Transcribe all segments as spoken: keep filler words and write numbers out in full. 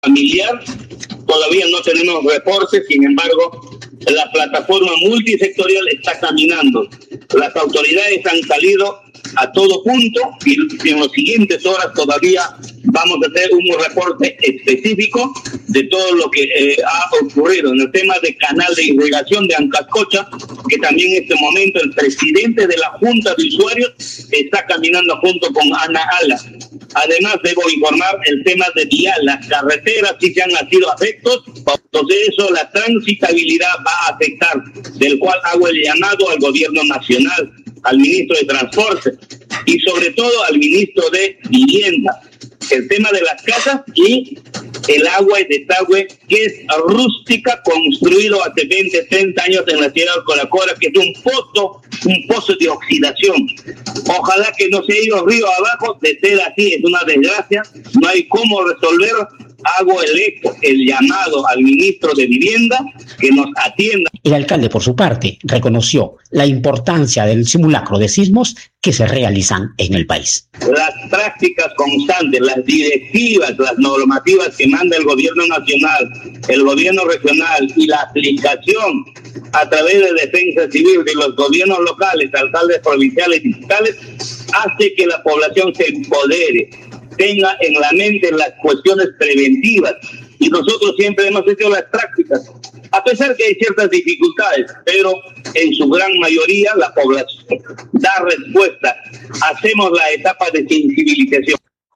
familiar. Todavía no tenemos reportes, sin embargo, la plataforma multisectorial está caminando. Las autoridades han salido a todo punto y en las siguientes horas todavía vamos a hacer un reporte específico de todo lo que eh, ha ocurrido en el tema de canal de irrigación de Ancascocha, que también en este momento el presidente de la Junta de Usuarios está caminando junto con Ana Ala. Además, debo informar el tema de vial, las carreteras sí se han nacido afectos, entonces eso, la transitabilidad va a afectar, del cual hago el llamado al gobierno nacional, al ministro de Transporte y sobre todo al ministro de Vivienda. El tema de las casas y el agua y desagüe, que es rústica, construido hace veinte, treinta años en la Sierra del Coracora, que es un pozo, un pozo de oxidación. Ojalá que no se haya ido río abajo, de ser así es una desgracia, no hay cómo resolver. Hago el eco, el llamado al ministro de Vivienda que nos atienda. El alcalde, por su parte, reconoció la importancia del simulacro de sismos que se realizan en el país. Las prácticas constantes, las directivas, las normativas que manda el gobierno nacional, el gobierno regional y la aplicación a través de Defensa Civil de los gobiernos locales, alcaldes provinciales y distritales, hace que la población se empodere, tenga en la mente las cuestiones preventivas, y nosotros siempre hemos hecho las prácticas, a pesar que hay ciertas dificultades, pero en su gran mayoría la población da respuesta. Hacemos la etapa de sensibilización.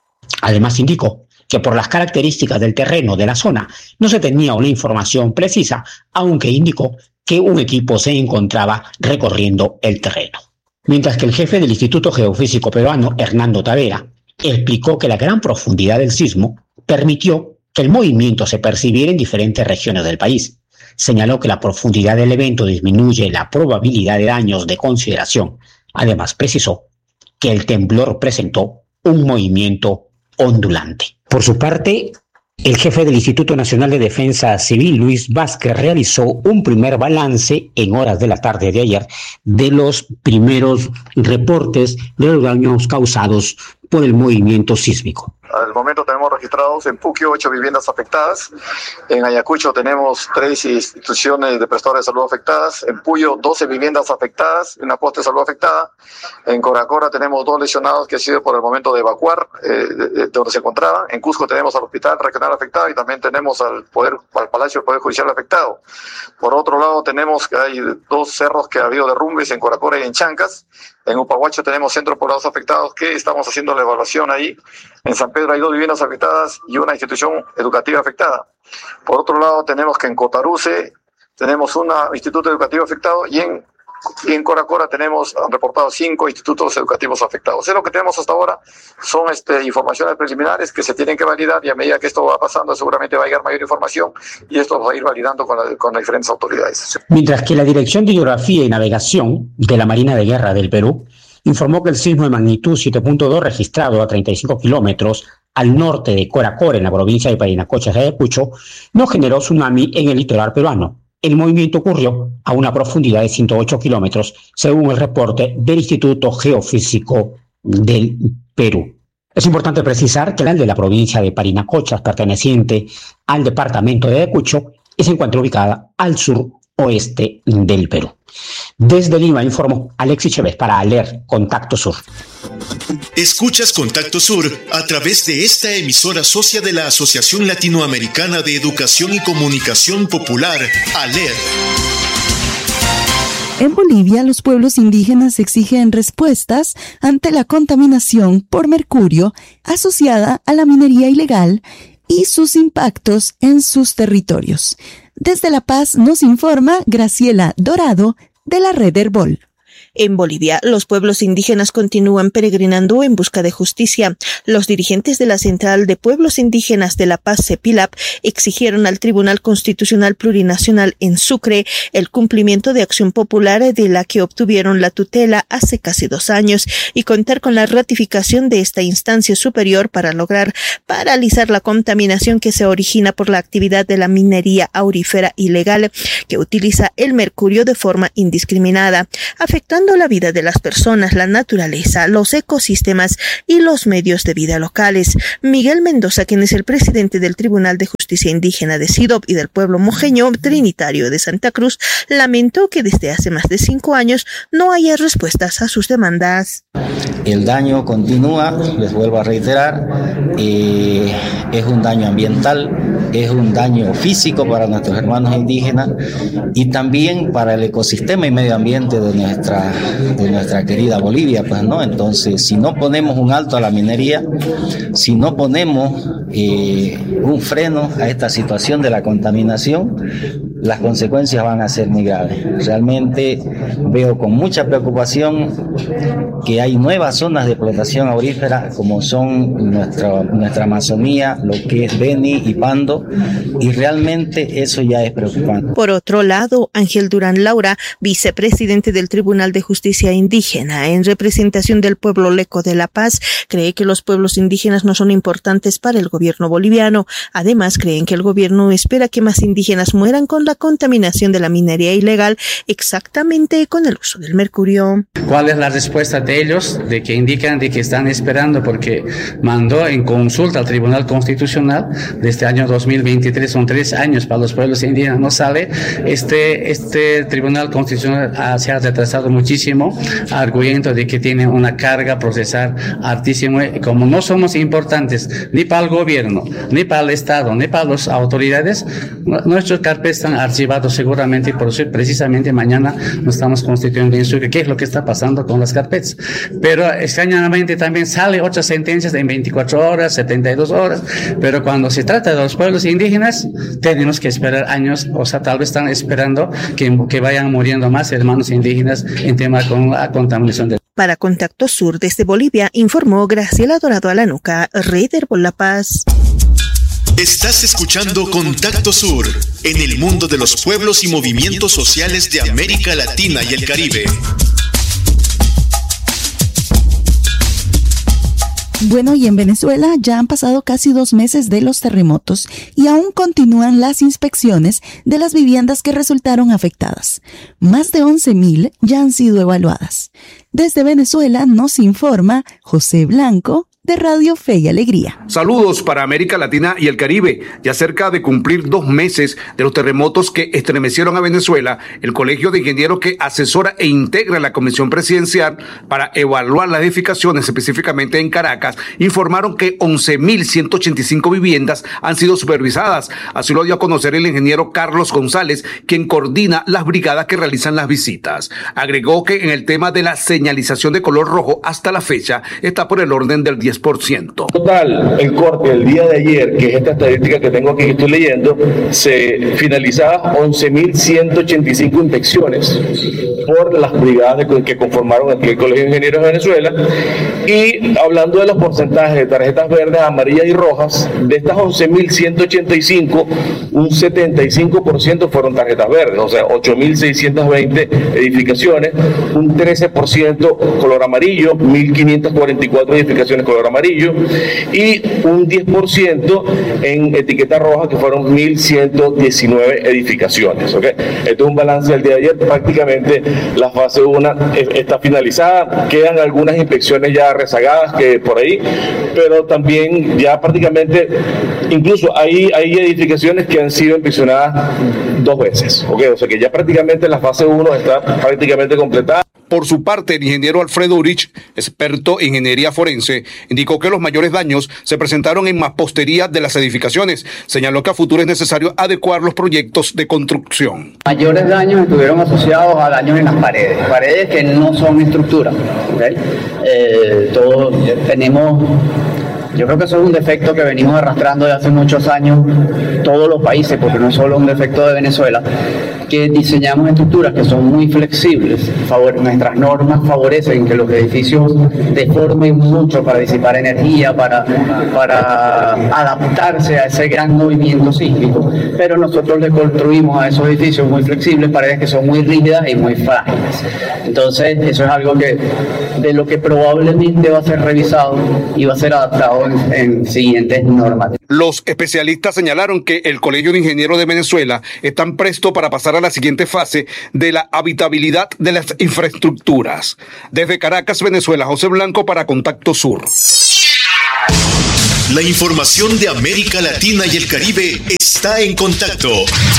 Además indicó que por las características del terreno de la zona no se tenía una información precisa, aunque indicó que un equipo se encontraba recorriendo el terreno. Mientras que el jefe del Instituto Geofísico Peruano, Hernando Tavera, explicó que la gran profundidad del sismo permitió que el movimiento se percibiera en diferentes regiones del país. Señaló que la profundidad del evento disminuye la probabilidad de daños de consideración. Además, precisó que el temblor presentó un movimiento ondulante. Por su parte, el jefe del Instituto Nacional de Defensa Civil, Luis Vázquez, realizó un primer balance en horas de la tarde de ayer de los primeros reportes de los daños causados por el movimiento sísmico. Al momento tenemos registrados en Puquio ocho viviendas afectadas, en Ayacucho tenemos tres instituciones de prestadores de salud afectadas, en Puyo doce viviendas afectadas, una posta de salud afectada, en Coracora tenemos dos lesionados que han sido por el momento de evacuar eh, de, de donde se encontraban, en Cusco tenemos al hospital regional afectado y también tenemos al poder al Palacio del Poder Judicial afectado. Por otro lado tenemos que hay dos cerros que ha habido derrumbes en Coracora y en Chancas. En Upahuacho tenemos centros poblados afectados que estamos haciendo la evaluación ahí. En San Pedro hay dos viviendas afectadas y una institución educativa afectada. Por otro lado tenemos que en Cotaruce tenemos un instituto educativo afectado y en, y en Coracora tenemos, han reportado cinco institutos educativos afectados. Es lo que tenemos hasta ahora, son este, informaciones preliminares que se tienen que validar y a medida que esto va pasando seguramente va a llegar mayor información y esto va a ir validando con, la, con las diferentes autoridades. Mientras que la Dirección de Hidrografía y Navegación de la Marina de Guerra del Perú informó que el sismo de magnitud siete punto dos registrado a treinta y cinco kilómetros al norte de Coracora, en la provincia de Parinacochas de Ayacucho, no generó tsunami en el litoral peruano. El movimiento ocurrió a una profundidad de ciento ocho kilómetros, según el reporte del Instituto Geofísico del Perú. Es importante precisar que el de la provincia de Parinacochas, perteneciente al departamento de Ayacucho, se encuentra ubicada al sur oeste del Perú. Desde Lima informó Alexis Chévez para Aler Contacto Sur. Escuchas Contacto Sur a través de esta emisora socia de la Asociación Latinoamericana de Educación y Comunicación Popular, Aler. En Bolivia, los pueblos indígenas exigen respuestas ante la contaminación por mercurio asociada a la minería ilegal y sus impactos en sus territorios. Desde La Paz nos informa Graciela Dorado de la Red Herbol. En Bolivia, los pueblos indígenas continúan peregrinando en busca de justicia. Los dirigentes de la Central de Pueblos Indígenas de La Paz, CEPILAP, exigieron al Tribunal Constitucional Plurinacional en Sucre el cumplimiento de acción popular de la que obtuvieron la tutela hace casi dos años y contar con la ratificación de esta instancia superior para lograr paralizar la contaminación que se origina por la actividad de la minería aurífera ilegal que utiliza el mercurio de forma indiscriminada, afectando afectando la vida de las personas, la naturaleza, los ecosistemas y los medios de vida locales. Miguel Mendoza, quien es el presidente del Tribunal de Justicia Indígena de Sidop y del pueblo mojeño trinitario de Santa Cruz, lamentó que desde hace más de cinco años no haya respuestas a sus demandas. El daño continúa, les vuelvo a reiterar, eh, es un daño ambiental, es un daño físico para nuestros hermanos indígenas y también para el ecosistema y medio ambiente de nuestra, de nuestra querida Bolivia, pues, ¿no? Entonces, si no ponemos un alto a la minería, si no ponemos eh, un freno a esta situación de la contaminación, las consecuencias van a ser muy graves. Realmente veo con mucha preocupación que hay nuevas zonas de explotación aurífera como son nuestra, nuestra Amazonía, lo que es Beni y Pando, y realmente eso ya es preocupante. Por otro lado, Ángel Durán Laura, vicepresidente del Tribunal de Justicia Indígena, en representación del pueblo Leco de La Paz, cree que los pueblos indígenas no son importantes para el gobierno boliviano. Además, creen que el gobierno espera que más indígenas mueran con la contaminación de la minería ilegal, exactamente con el uso del mercurio. ¿Cuál es la respuesta de ellos? De que indican de que están esperando, porque mandó en consulta al Tribunal Constitucional de este año dos mil veintitrés, son tres años para los pueblos indígenas, no sale. Este, este Tribunal Constitucional ha, se ha retrasado muchísimo, arguyendo de que tiene una carga procesal altísima, y como no somos importantes ni para el gobierno, ni para el Estado, ni para las autoridades, nuestros carpetas están archivados seguramente, y por eso precisamente mañana nos estamos constituyendo en Sucre. ¿Qué es lo que está pasando con las carpetas? Pero extrañamente también sale otras sentencias en veinticuatro horas, setenta y dos horas, pero cuando se trata de los pueblos indígenas tenemos que esperar años, o sea, tal vez están esperando que, que vayan muriendo más hermanos indígenas en tema con la contaminación del. Para Contacto Sur desde Bolivia, informó Graciela Dorado Alanuca, Raider por La Paz. Estás escuchando Contacto Sur, en el mundo de los pueblos y movimientos sociales de América Latina y el Caribe. Bueno, y en Venezuela ya han pasado casi dos meses de los terremotos y aún continúan las inspecciones de las viviendas que resultaron afectadas. Más de once mil ya han sido evaluadas. Desde Venezuela nos informa José Blanco, de Radio Fe y Alegría. Saludos para América Latina y el Caribe. Ya cerca de cumplir dos meses de los terremotos que estremecieron a Venezuela, el Colegio de Ingenieros que asesora e integra la Comisión Presidencial para evaluar las edificaciones, específicamente en Caracas, informaron que once mil ciento ochenta y cinco viviendas han sido supervisadas. Así lo dio a conocer el ingeniero Carlos González, quien coordina las brigadas que realizan las visitas. Agregó que en el tema de la señalización de color rojo, hasta la fecha, está por el orden del diez por ciento. Total, el corte del día de ayer, que es esta estadística que tengo aquí que estoy leyendo, se finalizaban once mil ciento ochenta y cinco inspecciones por las brigadas de, que conformaron aquí el Colegio de Ingenieros de Venezuela. Y hablando de los porcentajes de tarjetas verdes, amarillas y rojas, de estas once mil ciento ochenta y cinco, un setenta y cinco por ciento fueron tarjetas verdes, o sea, ocho mil seiscientas veinte edificaciones, un trece por ciento color amarillo, mil quinientas cuarenta y cuatro edificaciones color amarillo y un diez por ciento en etiqueta roja, que fueron mil ciento diecinueve edificaciones. ¿Okay? Esto es un balance del día de ayer. Prácticamente la fase uno está finalizada, quedan algunas inspecciones ya rezagadas que por ahí, pero también ya prácticamente, incluso hay, hay edificaciones que han sido inspeccionadas dos veces. ¿Okay? O sea que ya prácticamente la fase uno está prácticamente completada. Por su parte, el ingeniero Alfredo Urich, experto en ingeniería forense, indicó que los mayores daños se presentaron en mampostería de las edificaciones. Señaló que a futuro es necesario adecuar los proyectos de construcción. Mayores daños estuvieron asociados a daños en las paredes, paredes que no son estructura. ¿Okay? Eh, todos tenemos... Yo creo que eso es un defecto que venimos arrastrando de hace muchos años todos los países, porque no es solo un defecto de Venezuela, que diseñamos estructuras que son muy flexibles. Favor, nuestras normas favorecen que los edificios deformen mucho para disipar energía, para, para adaptarse a ese gran movimiento sísmico, pero nosotros le construimos a esos edificios muy flexibles paredes que son muy rígidas y muy frágiles. Entonces eso es algo que de lo que probablemente va a ser revisado y va a ser adaptado en, en siguientes normas. Los especialistas señalaron que el Colegio de Ingenieros de Venezuela están prestos para pasar a la siguiente fase de la habitabilidad de las infraestructuras. Desde Caracas, Venezuela, José Blanco para Contacto Sur. La información de América Latina y el Caribe está en Contacto.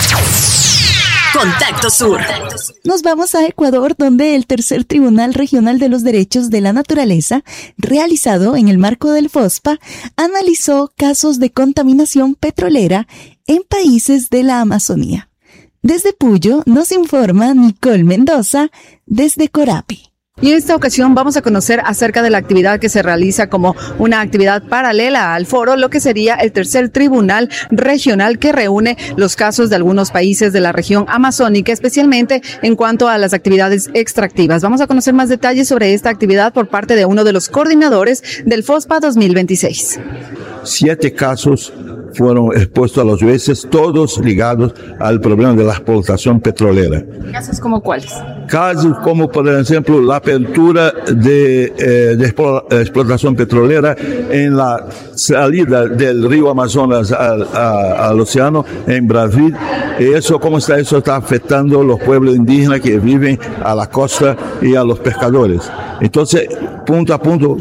Contacto Sur. Nos vamos a Ecuador, donde el tercer Tribunal Regional de los Derechos de la Naturaleza, realizado en el marco del FOSPA, analizó casos de contaminación petrolera en países de la Amazonía. Desde Puyo nos informa Nicole Mendoza desde Corapi. Y en esta ocasión vamos a conocer acerca de la actividad que se realiza como una actividad paralela al foro, lo que sería el tercer tribunal regional que reúne los casos de algunos países de la región amazónica, especialmente en cuanto a las actividades extractivas. Vamos a conocer más detalles sobre esta actividad por parte de uno de los coordinadores del FOSPA dos mil veintiséis. Siete casos fueron expuestos a los jueces, todos ligados al problema de la explotación petrolera. ¿Casos como cuáles? Casos como, por ejemplo, la apertura de, eh, de explotación petrolera en la salida del río Amazonas al, a, al océano en Brasil. Y eso, ¿cómo está? Eso está afectando a los pueblos indígenas que viven a la costa y a los pescadores. Entonces, punto a punto,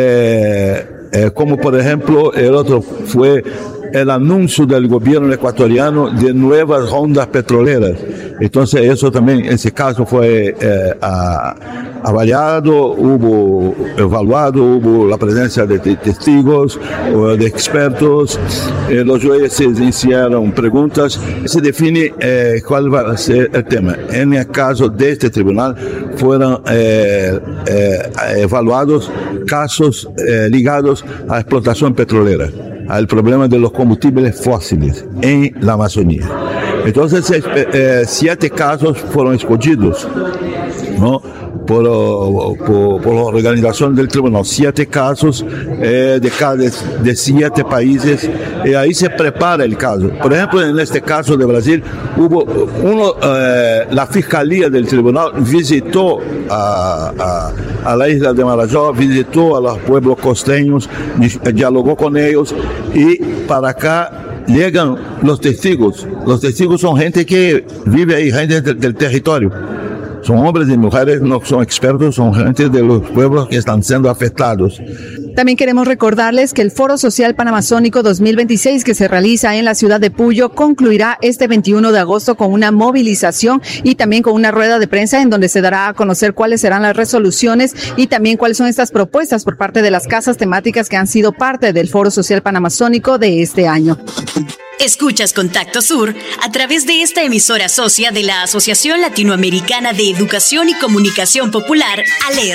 eh, eh, como por ejemplo, el otro fue el anuncio del gobierno ecuatoriano de nuevas rondas petroleras. Entonces eso también, ese caso fue eh, a, avaliado, hubo evaluado, hubo la presencia de, de testigos, de expertos, eh, los jueces hicieron preguntas, se define eh, cuál va a ser el tema. En el caso de este tribunal fueron eh, eh, evaluados casos eh, ligados a explotación petrolera, al problema de los combustibles fósiles en la Amazonía. Entonces, eh, siete casos fueron escogidos, ¿no? Por, por, por la organización del tribunal, siete casos eh, de, cada, de siete países, y ahí se prepara el caso. Por ejemplo, en este caso de Brasil, hubo uno, eh, la fiscalía del tribunal visitó a, a, a la isla de Marajó, visitó a los pueblos costeños, dialogó con ellos, y para acá llegan los testigos. Los testigos son gente que vive ahí, gente del, del territorio. Son hombres y mujeres, no son expertos, son gente de los pueblos que están siendo afectados. También queremos recordarles que el Foro Social Panamazónico dos mil veintiséis, que se realiza en la ciudad de Puyo, concluirá este veintiuno de agosto con una movilización y también con una rueda de prensa en donde se dará a conocer cuáles serán las resoluciones y también cuáles son estas propuestas por parte de las casas temáticas que han sido parte del Foro Social Panamazónico de este año. Escuchas Contacto Sur a través de esta emisora socia de la Asociación Latinoamericana de Educación y Comunicación Popular, ALER.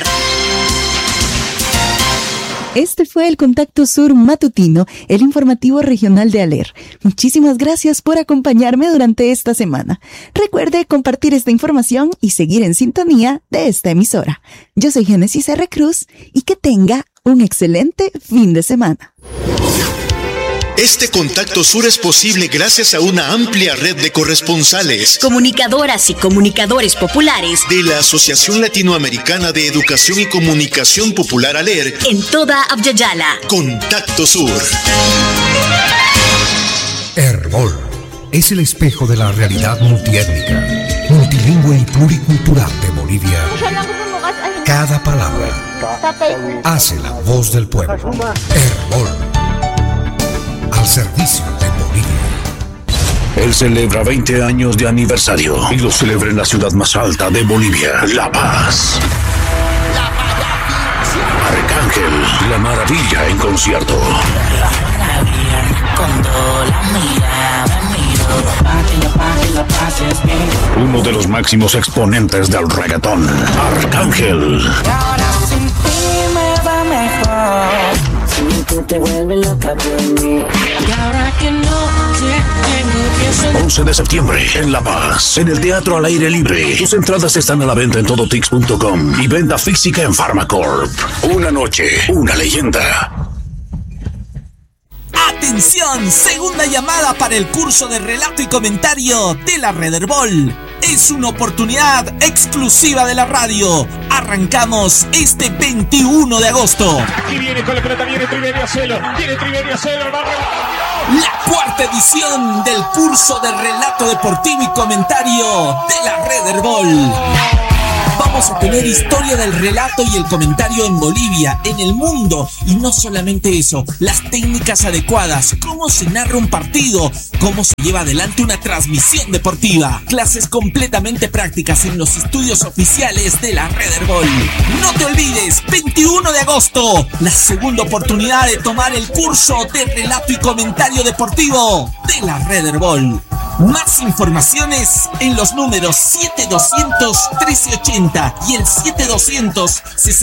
Este fue el Contacto Sur matutino, el informativo regional de ALER. Muchísimas gracias por acompañarme durante esta semana. Recuerde compartir esta información y seguir en sintonía de esta emisora. Yo soy Génesis R. Cruz y que tenga un excelente fin de semana. Este Contacto Sur es posible gracias a una amplia red de corresponsales, comunicadoras y comunicadores populares de la Asociación Latinoamericana de Educación y Comunicación Popular, ALER, en toda Abya-Yala. Contacto Sur. Herbol es el espejo de la realidad multiétnica, multilingüe y pluricultural de Bolivia. Cada palabra hace la voz del pueblo. Herbol, al servicio de Bolivia. Él celebra veinte años de aniversario y lo celebra en la ciudad más alta de Bolivia, La Paz. Arcángel, la maravilla en concierto. Uno de los máximos exponentes del reggaetón, Arcángel. once de septiembre en La Paz, en el Teatro al Aire Libre. Tus entradas están a la venta en todo tix punto com y venta física en Pharmacorp. Una noche, una leyenda. ¡Atención! Segunda llamada para el curso de relato y comentario de la Red Herbol. es una oportunidad exclusiva de la radio. Arrancamos este veintiuno de agosto. Aquí viene con la pelota, viene Triverio Celo, viene Triverio Celo, la cuarta edición del curso de relato deportivo y comentario de la Red Herbol. Vamos a tener historia del relato y el comentario en Bolivia, en el mundo, y no solamente eso, las técnicas adecuadas, cómo se narra un partido, cómo se lleva adelante una transmisión deportiva, clases completamente prácticas en los estudios oficiales de la Red Herbol. No te olvides, veintiuno de agosto, la segunda oportunidad de tomar el curso de relato y comentario deportivo de la Red Herbol. Más informaciones en los números siete doscientos trece ochenta y el siete doscientos sesenta